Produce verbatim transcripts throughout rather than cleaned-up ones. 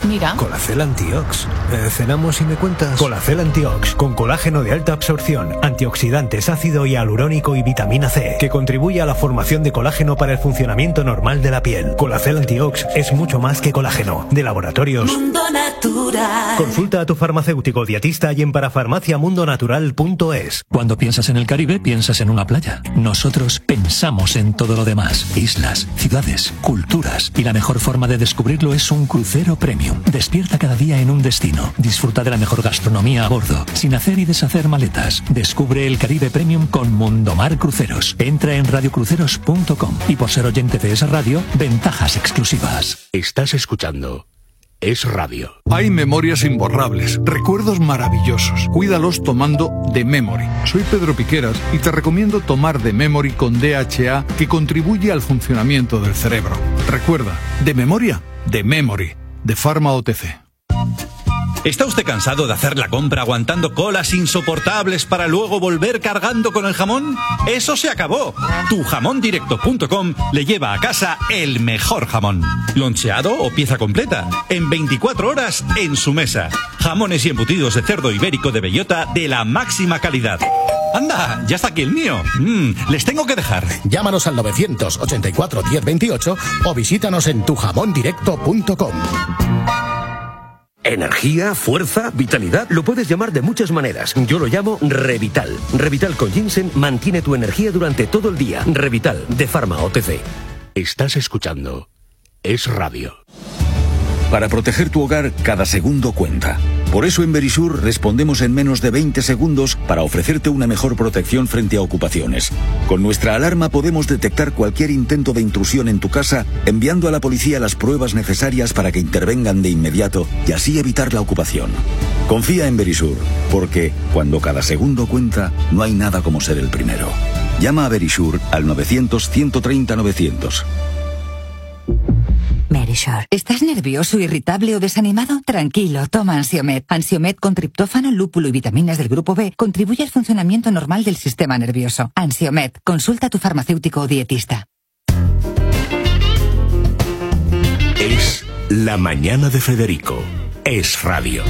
Mira. Colacel Antiox. Eh, ¿Cenamos y me cuentas? Colacel Antiox, con colágeno de alta absorción, antioxidantes, ácido hialurónico y vitamina C, que contribuye a la formación de colágeno para el funcionamiento normal de la piel. Colacel Antiox es mucho más que colágeno. De Laboratorios Mundo Natural. Consulta a tu farmacéutico dietista y en parafarmacia mundo natural punto es. Cuando piensas en el Caribe, piensas en una playa. Nosotros pensamos en todo lo demás. Islas, ciudades, culturas. Y la mejor forma de descubrirlo es un crucero premium. Despierta cada día en un destino. Disfruta de la mejor gastronomía a bordo, sin hacer y deshacer maletas. Descubre el Caribe Premium con Mundomar Cruceros. Entra en radio cruceros punto com y por ser oyente de esa radio, ventajas exclusivas. Estás escuchando Es Radio. Hay memorias imborrables, recuerdos maravillosos. Cuídalos tomando The Memory. Soy Pedro Piqueras y te recomiendo tomar The Memory con D H A, que contribuye al funcionamiento del cerebro. Recuerda, de memoria, The Memory, de Pharma O T C. ¿Está usted cansado de hacer la compra aguantando colas insoportables para luego volver cargando con el jamón? ¡Eso se acabó! tu jamón directo punto com le lleva a casa el mejor jamón. Loncheado o pieza completa, en veinticuatro horas en su mesa. Jamones y embutidos de cerdo ibérico de bellota de la máxima calidad. ¡Anda! ¡Ya está aquí el mío! Mm, les tengo que dejar. Llámanos al novecientos ochenta y cuatro diez veintiocho o visítanos en tu jamón directo punto com. Energía, fuerza, vitalidad, lo puedes llamar de muchas maneras. Yo lo llamo Revital. Revital con ginseng mantiene tu energía durante todo el día. Revital, de Pharma O T C. Estás escuchando Es Radio. Para proteger tu hogar, cada segundo cuenta. Por eso en Verisur respondemos en menos de veinte segundos para ofrecerte una mejor protección frente a ocupaciones. Con nuestra alarma podemos detectar cualquier intento de intrusión en tu casa, enviando a la policía las pruebas necesarias para que intervengan de inmediato y así evitar la ocupación. Confía en Verisur, porque cuando cada segundo cuenta, no hay nada como ser el primero. Llama a Verisur al novecientos, ciento treinta, novecientos. Verisur. ¿Estás nervioso, irritable o desanimado? Tranquilo, toma Ansiomed. Ansiomed con triptófano, lúpulo y vitaminas del grupo B contribuye al funcionamiento normal del sistema nervioso. Ansiomed. Consulta a tu farmacéutico o dietista. Es La Mañana de Federico. Es Radio.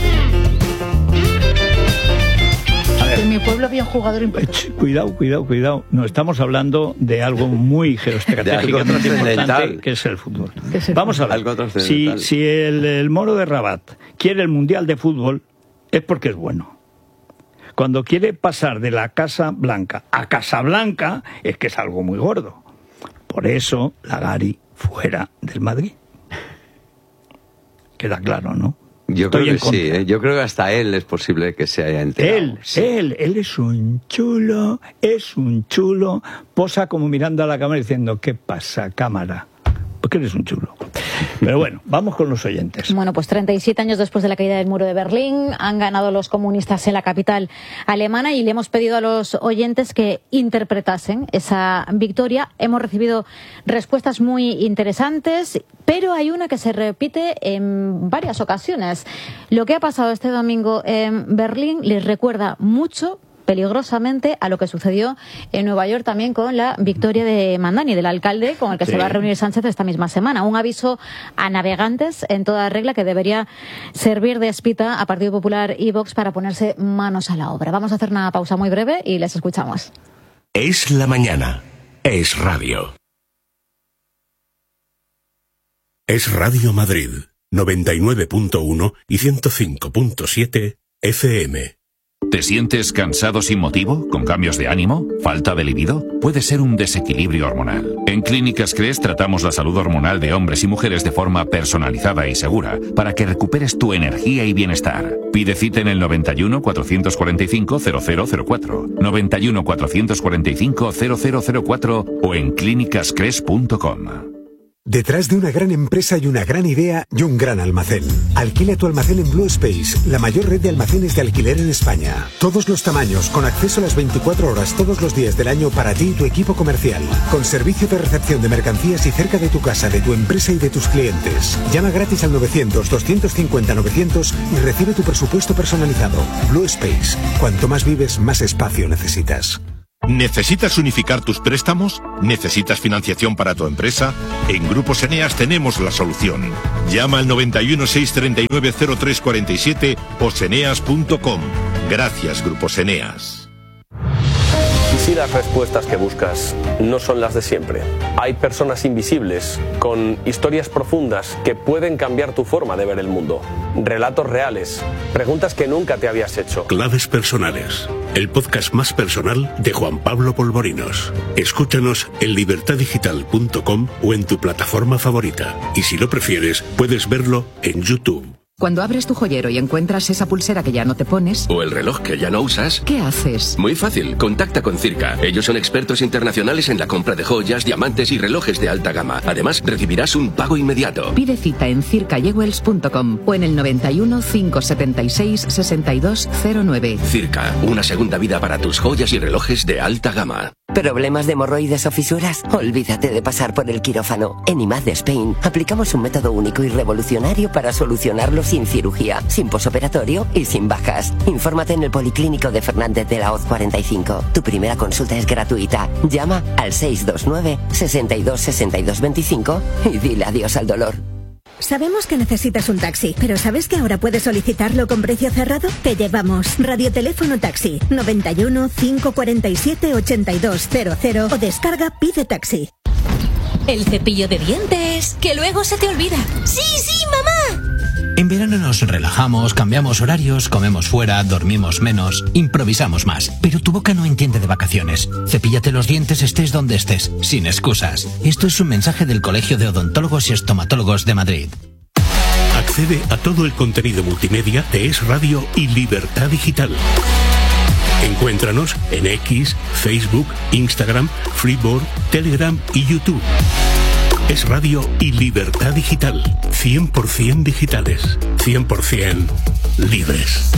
En mi pueblo había un jugador importante. Cuidado, cuidado, cuidado. No, estamos hablando de algo muy geoestratégico, importante, que es el fútbol. Es el Vamos a ver. Si, si el, el Moro de Rabat quiere el Mundial de Fútbol, es porque es bueno. Cuando quiere pasar de la Casa Blanca a Casablanca, es que es algo muy gordo. Por eso, Lagari fuera del Madrid. Queda claro, ¿no? Yo creo que sí, ¿eh? Yo creo que hasta él es posible que se haya enterado. Él, sí. él, él es un chulo, es un chulo, posa como mirando a la cámara diciendo, ¿qué pasa, cámara? Porque eres un chulo. Pero bueno, vamos con los oyentes. Bueno, pues treinta y siete años después de la caída del muro de Berlín, han ganado los comunistas en la capital alemana y le hemos pedido a los oyentes que interpretasen esa victoria. Hemos recibido respuestas muy interesantes, pero hay una que se repite en varias ocasiones. Lo que ha pasado este domingo en Berlín les recuerda mucho, peligrosamente, a lo que sucedió en Nueva York también con la victoria de Mandani, del alcalde con el que sí. se va a reunir Sánchez esta misma semana. Un aviso a navegantes en toda regla que debería servir de espita a Partido Popular y Vox para ponerse manos a la obra. Vamos a hacer una pausa muy breve y les escuchamos. Es la mañana. Es Radio. Es Radio Madrid, noventa y nueve punto uno y ciento cinco punto siete F M. ¿Te sientes cansado sin motivo? ¿Con cambios de ánimo? ¿Falta de libido? Puede ser un desequilibrio hormonal. En Clínicas Cres tratamos la salud hormonal de hombres y mujeres de forma personalizada y segura para que recuperes tu energía y bienestar. Pide cita en el noventa y uno, cuatrocientos cuarenta y cinco, cero cero cero cuatro, noventa y uno, cuatrocientos cuarenta y cinco, cero cero cero cuatro o en clínicas cres punto com. Detrás de una gran empresa y una gran idea y un gran almacén. Alquila tu almacén en Blue Space, la mayor red de almacenes de alquiler en España. Todos los tamaños, con acceso a las veinticuatro horas todos los días del año para ti y tu equipo comercial. Con servicio de recepción de mercancías y cerca de tu casa, de tu empresa y de tus clientes. Llama gratis al novecientos, doscientos cincuenta, novecientos y recibe tu presupuesto personalizado. Blue Space. Cuanto más vives, más espacio necesitas. ¿Necesitas unificar tus préstamos? ¿Necesitas financiación para tu empresa? En Grupos Eneas tenemos la solución. Llama al noventa y uno, seiscientos treinta y nueve, cero tres cuarenta y siete o seneas punto com. Gracias, Grupos Eneas. ¿Y si las respuestas que buscas no son las de siempre? Hay personas invisibles con historias profundas que pueden cambiar tu forma de ver el mundo. Relatos reales, preguntas que nunca te habías hecho. Claves personales, el podcast más personal de Juan Pablo Polvorinos. Escúchanos en libertad digital punto com o en tu plataforma favorita. Y si lo prefieres, puedes verlo en YouTube. Cuando abres tu joyero y encuentras esa pulsera que ya no te pones... O el reloj que ya no usas... ¿Qué haces? Muy fácil, contacta con Circa. Ellos son expertos internacionales en la compra de joyas, diamantes y relojes de alta gama. Además, recibirás un pago inmediato. Pide cita en circa jewels punto com o en el noventa y uno, cinco setenta y seis, sesenta y dos cero nueve. Circa, una segunda vida para tus joyas y relojes de alta gama. ¿Problemas de hemorroides o fisuras? Olvídate de pasar por el quirófano. En I M A D Spain aplicamos un método único y revolucionario para solucionarlo sin cirugía, sin posoperatorio y sin bajas. Infórmate en el Policlínico de Fernández de la Hoz cuarenta y cinco. Tu primera consulta es gratuita. Llama al seis dos nueve, sesenta y dos, sesenta y dos veinticinco y dile adiós al dolor. Sabemos que necesitas un taxi, pero ¿sabes que ahora puedes solicitarlo con precio cerrado? Te llevamos Radioteléfono Taxi noventa y uno, cinco cuarenta y siete, ochenta y dos cero cero o descarga Pide Taxi. El cepillo de dientes, que luego se te olvida. ¡Sí, sí, mamá! En verano nos relajamos, cambiamos horarios, comemos fuera, dormimos menos, improvisamos más. Pero tu boca no entiende de vacaciones. Cepíllate los dientes estés donde estés, sin excusas. Esto es un mensaje del Colegio de Odontólogos y Estomatólogos de Madrid. Accede a todo el contenido multimedia de Es Radio y Libertad Digital. Encuéntranos en X, Facebook, Instagram, Freeboard, Telegram y YouTube. Es Radio y Libertad Digital. cien por ciento digitales. cien por ciento libres.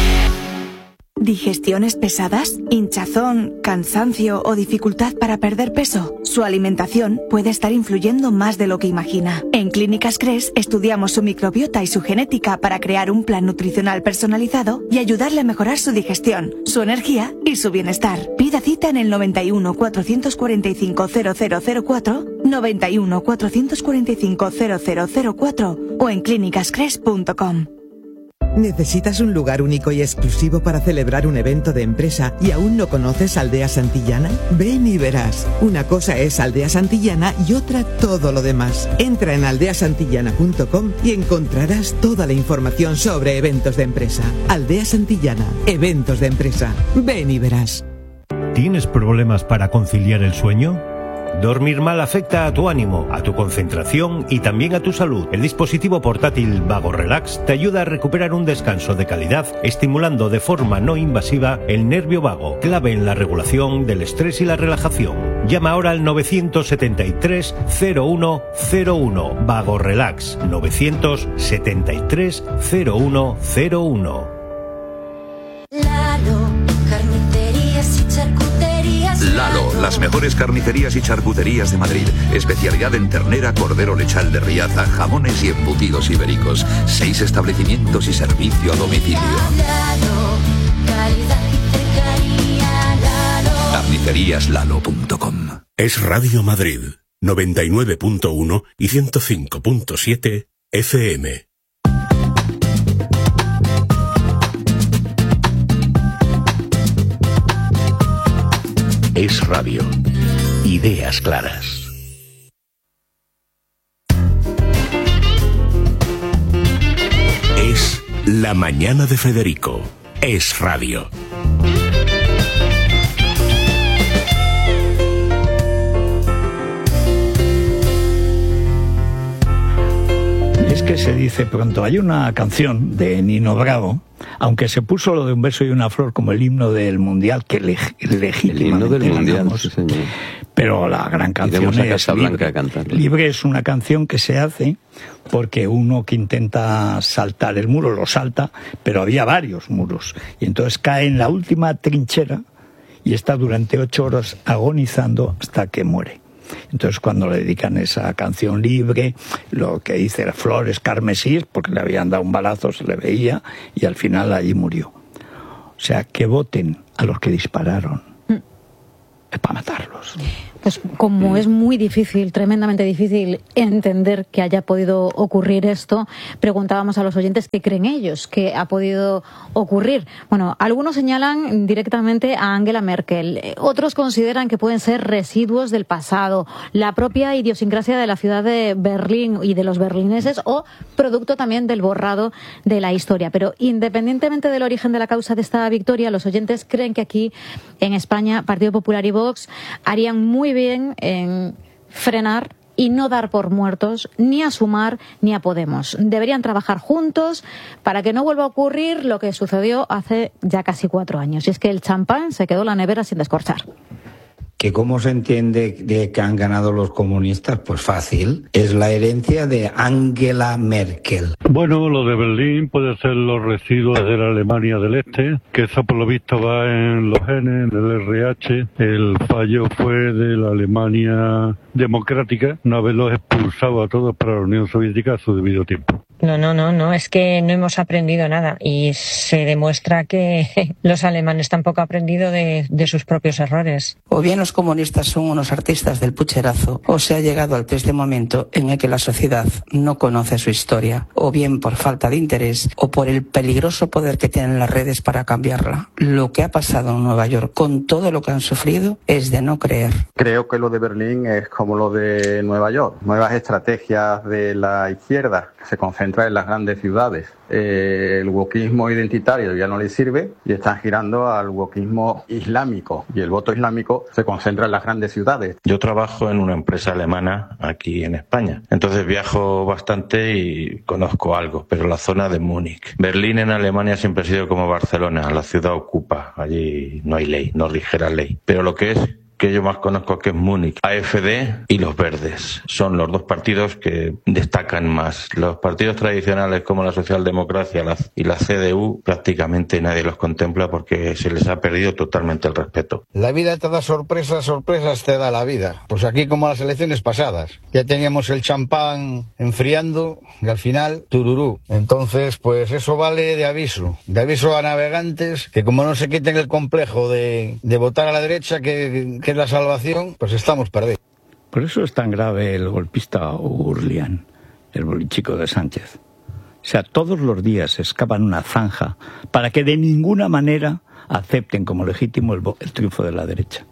¿Digestiones pesadas? ¿Hinchazón, cansancio o dificultad para perder peso? Su alimentación puede estar influyendo más de lo que imagina. En Clínicas Cres estudiamos su microbiota y su genética para crear un plan nutricional personalizado y ayudarle a mejorar su digestión, su energía y su bienestar. Pida cita en el noventa y uno, cuatrocientos cuarenta y cinco, cero cero cero cuatro, noventa y uno, cuatrocientos cuarenta y cinco, cero cero cero cuatro o en clínicas cres punto com. ¿Necesitas un lugar único y exclusivo para celebrar un evento de empresa y aún no conoces Aldea Santillana? Ven y verás. Una cosa es Aldea Santillana y otra todo lo demás. Entra en aldea santillana punto com y encontrarás toda la información sobre eventos de empresa. Aldea Santillana, eventos de empresa. Ven y verás. ¿Tienes problemas para conciliar el sueño? Dormir mal afecta a tu ánimo, a tu concentración y también a tu salud. El dispositivo portátil Vago Relax te ayuda a recuperar un descanso de calidad, estimulando de forma no invasiva el nervio vago, clave en la regulación del estrés y la relajación. Llama ahora al novecientos setenta y tres, cero uno cero uno. Vago Relax, novecientos setenta y tres, cero uno cero uno. Lalo, carnicerías y charcuterías. Lalo, las mejores carnicerías y charcuterías de Madrid. Especialidad en ternera, cordero lechal de Riaza, jamones y embutidos ibéricos. Seis establecimientos y servicio a domicilio. Lalo, calidad y cercanía. Lalo. carnicerías lalo punto com. Es Radio Madrid, noventa y nueve punto uno y ciento cinco punto siete F M. Es Radio. Ideas claras. Es La Mañana de Federico. Es Radio. Es que se dice pronto, hay una canción de Nino Bravo, aunque se puso lo de un beso y una flor como el himno del Mundial, que leg legítimamente el himno del Mundial, sí, señor. Pero la gran canción es Libre. Libre es una canción que se hace porque uno que intenta saltar el muro lo salta, pero había varios muros, y entonces cae en la última trinchera y está durante ocho horas agonizando hasta que muere. Entonces cuando le dedican esa canción Libre, lo que dice flores carmesí, porque le habían dado un balazo, se le veía, y al final allí murió. O sea, que voten a los que dispararon. es para matarlos. Pues como es muy difícil, tremendamente difícil entender que haya podido ocurrir esto, preguntábamos a los oyentes qué creen ellos que ha podido ocurrir. Bueno, algunos señalan directamente a Angela Merkel, otros consideran que pueden ser residuos del pasado, la propia idiosincrasia de la ciudad de Berlín y de los berlineses, o producto también del borrado de la historia. Pero independientemente del origen de la causa de esta victoria, los oyentes creen que aquí en España Partido Popular y Vox harían muy bien en frenar y no dar por muertos ni a Sumar ni a Podemos. Deberían trabajar juntos para que no vuelva a ocurrir lo que sucedió hace ya casi cuatro años. Y es que el champán se quedó en la nevera sin descorchar. ¿Que cómo se entiende de que han ganado los comunistas? Pues fácil, es la herencia de Angela Merkel. Bueno, lo de Berlín puede ser los residuos de la Alemania del Este, que eso por lo visto va en los genes, en el R H. El fallo fue de la Alemania democrática, una vez los expulsado a todos para la Unión Soviética a su debido tiempo. No, no, no, no, es que no hemos aprendido nada y se demuestra que los alemanes tampoco han aprendido de, de sus propios errores. O bien los comunistas son unos artistas del pucherazo, o se ha llegado al triste momento en el que la sociedad no conoce su historia, o bien por falta de interés o por el peligroso poder que tienen las redes para cambiarla. Lo que ha pasado en Nueva York con todo lo que han sufrido es de no creer. Creo que lo de Berlín es como lo de Nueva York, nuevas estrategias de la izquierda que se concentran en las grandes ciudades. Eh, el wokismo identitario ya no le sirve y están girando al wokismo islámico, y el voto islámico se concentra en las grandes ciudades. Yo trabajo en una empresa alemana aquí en España, entonces viajo bastante y conozco algo, pero la zona de Múnich. Berlín en Alemania siempre ha sido como Barcelona, la ciudad ocupa, allí no hay ley, no rige la ley, pero lo que es que yo más conozco que es Múnich, A F D y los Verdes. Son los dos partidos que destacan más. Los partidos tradicionales como la socialdemocracia y la C D U prácticamente nadie los contempla porque se les ha perdido totalmente el respeto. La vida te da sorpresas, sorpresas te da la vida. Pues aquí como las elecciones pasadas. Ya teníamos el champán enfriando y al final, tururú. Entonces, pues eso vale de aviso. De aviso a navegantes que como no se quiten el complejo de, de votar a la derecha, que... que es la salvación, pues estamos perdidos. Por eso es tan grave el golpista Urlián, el bolichico de Sánchez. O sea, todos los días se escapan una zanja para que de ninguna manera acepten como legítimo el, el triunfo de la derecha.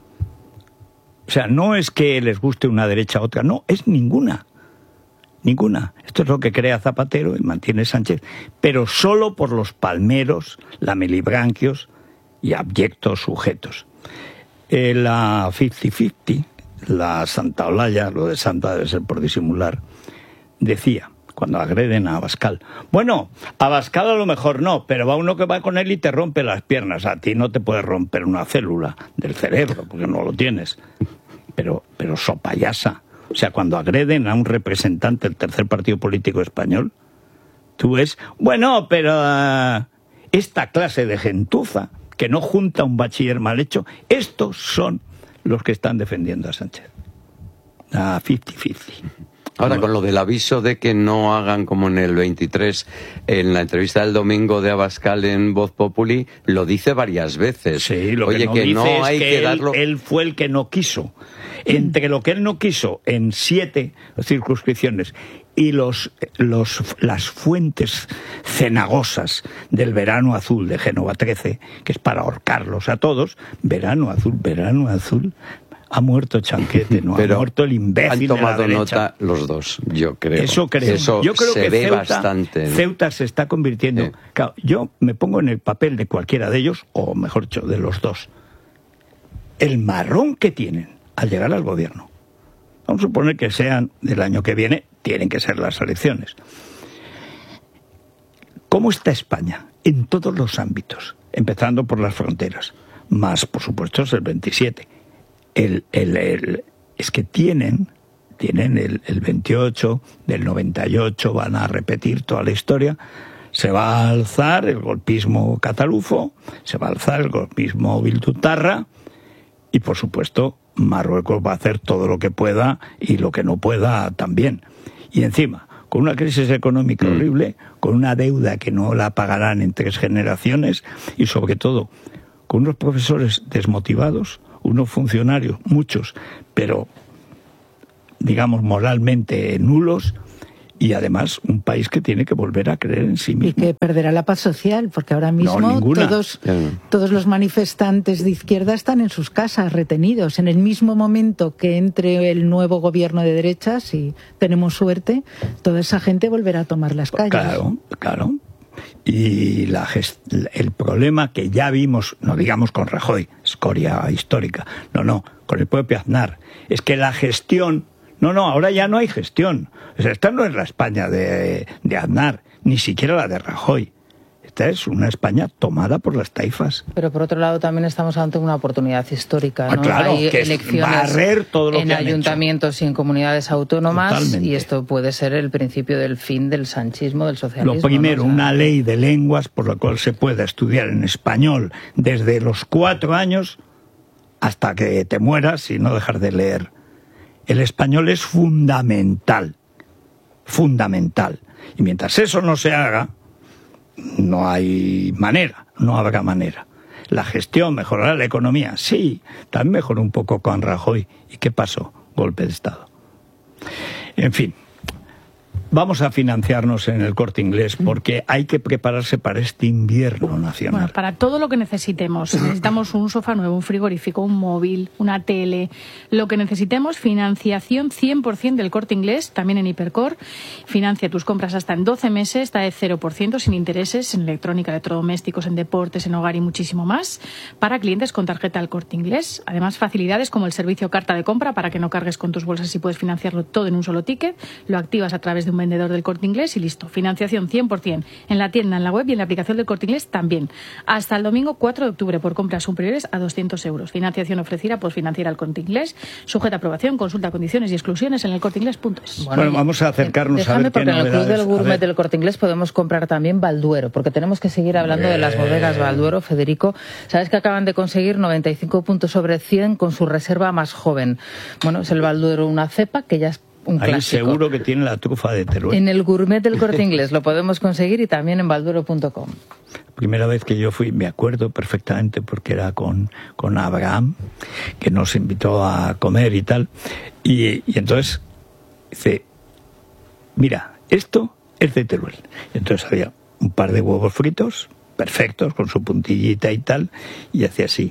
O sea, no es que les guste una derecha a otra, no, es ninguna. Ninguna. Esto es lo que crea Zapatero y mantiene Sánchez, pero solo por los palmeros, lamelibranquios y abyectos sujetos. Eh, la cincuenta cincuenta, la Santa Olalla, lo de Santa debe ser por disimular, decía, cuando agreden a Abascal, bueno, Abascal a lo mejor no, pero va uno que va con él y te rompe las piernas. A ti no te puede romper una célula del cerebro, porque no lo tienes. Pero, pero sopayasa. O sea, cuando agreden a un representante del tercer partido político español, tú ves, bueno, pero uh, esta clase de gentuza que no junta un bachiller mal hecho, estos son los que están defendiendo a Sánchez. A cincuenta cincuenta. Ahora, con lo del aviso de que no hagan como en el veintitrés, en la entrevista del domingo de Abascal en Voz Populi, lo dice varias veces. Sí, lo Oye, que no que dice no es hay que, que él, darlo... él fue el que no quiso. Entre lo que él no quiso en siete circunscripciones y los, los, las fuentes cenagosas del verano azul de Génova trece, que es para ahorcarlos a todos, verano azul, verano azul, ha muerto Chanquete, no Pero ha muerto el imbécil han tomado de la derecha. nota los dos, yo creo. Eso creo. Eso yo creo se que ve Ceuta, bastante. Ceuta se está convirtiendo... Sí. Claro, yo me pongo en el papel de cualquiera de ellos, o mejor dicho, de los dos. El marrón que tienen al llegar al gobierno. Vamos a suponer que sean del año que viene, tienen que ser las elecciones. ¿Cómo está España en todos los ámbitos? Empezando por las fronteras, más por supuesto es el veintisiete. El, el, el, es que tienen, tienen el, el veintiocho, del noventa y ocho, van a repetir toda la historia. Se va a alzar el golpismo catalufo, se va a alzar el golpismo bildutarra y por supuesto Marruecos va a hacer todo lo que pueda y lo que no pueda también. Y encima, con una crisis económica mm. horrible, con una deuda que no la pagarán en tres generaciones y sobre todo con unos profesores desmotivados, unos funcionarios, muchos, pero digamos moralmente nulos, y además un país que tiene que volver a creer en sí mismo. Y que perderá la paz social, porque ahora mismo no, todos, todos los manifestantes de izquierda están en sus casas retenidos. En el mismo momento que entre el nuevo gobierno de derechas, si tenemos suerte, toda esa gente volverá a tomar las calles. Claro, claro. Y la gest- el problema que ya vimos, no digamos con Rajoy, escoria histórica, no, no, con el propio Aznar, es que la gestión, no, no, ahora ya no hay gestión. O sea, esta no es la España de, de Aznar, ni siquiera la de Rajoy. Esta es una España tomada por las taifas. Pero por otro lado también estamos ante una oportunidad histórica, ¿no? Ah, claro, hay que elecciones barrer todo lo en que han ayuntamientos hecho. y en comunidades autónomas. Totalmente. Y esto puede ser el principio del fin del sanchismo, del socialismo. Lo primero, ¿no? O sea, una ley de lenguas por la cual se pueda estudiar en español desde los cuatro años hasta que te mueras y no dejar de leer. El español es fundamental, fundamental. Y mientras eso no se haga, no hay manera, no habrá manera. La gestión mejorará la economía, sí, también mejoró un poco con Rajoy. ¿Y qué pasó? Golpe de Estado. En fin, vamos a financiarnos en el Corte Inglés porque hay que prepararse para este invierno nacional. Bueno, para todo lo que necesitemos. Necesitamos un sofá nuevo, un frigorífico, un móvil, una tele. Lo que necesitemos, financiación cien por ciento del Corte Inglés, también en Hipercor. Financia tus compras hasta en doce meses, está de cero por ciento, sin intereses, en electrónica, electrodomésticos, en deportes, en hogar y muchísimo más. Para clientes con tarjeta del Corte Inglés. Además, facilidades como el servicio carta de compra para que no cargues con tus bolsas y puedes financiarlo todo en un solo ticket. Lo activas a través de un vendedor del Corte Inglés y listo. Financiación cien por ciento en la tienda, en la web y en la aplicación del Corte Inglés también. Hasta el domingo cuatro de octubre por compras superiores a doscientos euros. Financiación ofrecida por Financiera al Corte Inglés. Sujeta a aprobación, consulta condiciones y exclusiones en el corte inglés punto es. Bueno, bueno, vamos a acercarnos Déjame, a ver qué porque en el Club novedades. del Gourmet del Corte Inglés podemos comprar también Balduero, porque tenemos que seguir hablando de las bodegas Balduero. Federico, sabes que acaban de conseguir noventa y cinco puntos sobre cien con su reserva más joven. Bueno, es el Balduero, una cepa que ya es un Ahí clásico. seguro que tiene la trufa de Teruel. En el Gourmet del Corte Inglés lo podemos conseguir y también en balduero punto com. Primera vez que yo fui, me acuerdo perfectamente porque era con, con Abraham, que nos invitó a comer y tal. Y, y entonces dice, mira, esto es de Teruel. Y entonces había un par de huevos fritos, perfectos, con su puntillita y tal, y hacía así.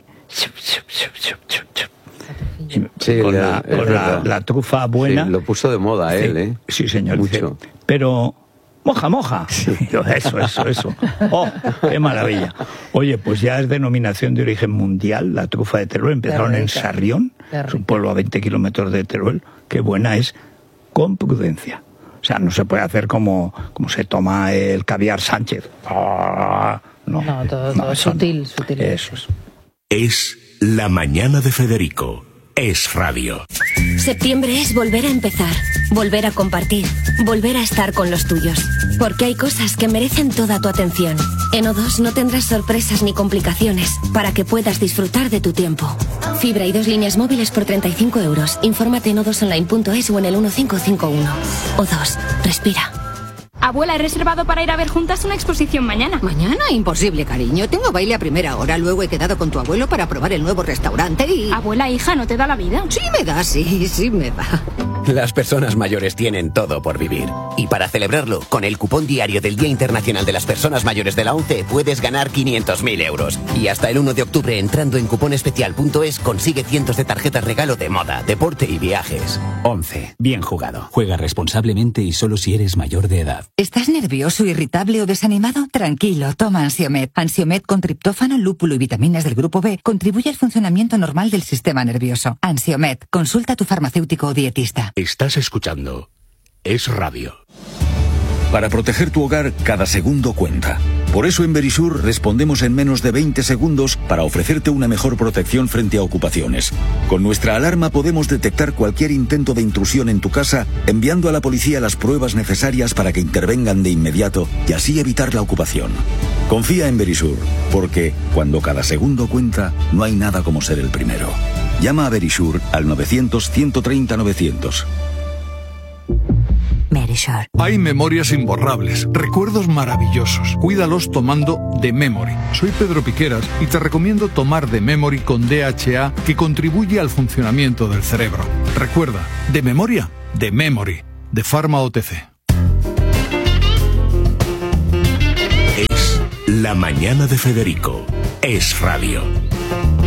Y Sí, con, le- la, es con la, verdad. la trufa buena. Sí, lo puso de moda Sí, él, ¿eh? Sí, señor. Dice, Mucho. pero moja, moja. Yo, eso, eso, eso. ¡Oh, qué maravilla! Oye, pues ya es denominación de origen mundial la trufa de Teruel. Empezaron en rica. Sarrión, Qué es un pueblo a veinte kilómetros de Teruel. Qué buena es, con prudencia. O sea, no se puede hacer como, como se toma el caviar Sánchez. Ah, no, No, todo, no, todo eso no. sutil, sutil. Eso es. Es La Mañana de Federico. Es radio. Septiembre es volver a empezar, volver a compartir, volver a estar con los tuyos. Porque hay cosas que merecen toda tu atención. En O dos no tendrás sorpresas ni complicaciones para que puedas disfrutar de tu tiempo. Fibra y dos líneas móviles por treinta y cinco euros. Infórmate en o dos online punto es o en el uno cinco cinco uno. O dos, respira. Abuela, he reservado para ir a ver juntas una exposición mañana. Mañana, imposible, cariño. Tengo baile a primera hora. Luego he quedado con tu abuelo para probar el nuevo restaurante y... Abuela, hija, ¿no te da la vida? Sí me da, sí, sí me da. Las personas mayores tienen todo por vivir. Y para celebrarlo, con el cupón diario del Día Internacional de las Personas Mayores de la ONCE puedes ganar quinientos mil euros. Y hasta el uno de octubre, entrando en cuponespecial punto es, consigue cientos de tarjetas regalo de moda, deporte y viajes. ONCE. Bien jugado. Juega responsablemente y solo si eres mayor de edad. ¿Estás nervioso, irritable o desanimado? Tranquilo, toma Ansiomed. Ansiomed con triptófano, lúpulo y vitaminas del grupo B contribuye al funcionamiento normal del sistema nervioso. Ansiomed, consulta a tu farmacéutico o dietista. Estás escuchando Es Radio. Para proteger tu hogar, cada segundo cuenta. Por eso en Verisur respondemos en menos de veinte segundos para ofrecerte una mejor protección frente a ocupaciones. Con nuestra alarma podemos detectar cualquier intento de intrusión en tu casa, enviando a la policía las pruebas necesarias para que intervengan de inmediato y así evitar la ocupación. Confía en Verisur, porque cuando cada segundo cuenta, no hay nada como ser el primero. Llama a Verisur al novecientos, ciento treinta, novecientos. Verisure. Hay memorias imborrables, recuerdos maravillosos. Cuídalos tomando The Memory. Soy Pedro Piqueras y te recomiendo tomar The Memory con D H A, que contribuye al funcionamiento del cerebro. Recuerda, de memoria, The Memory, de Pharma O T C. Es La Mañana de Federico. Es Radio.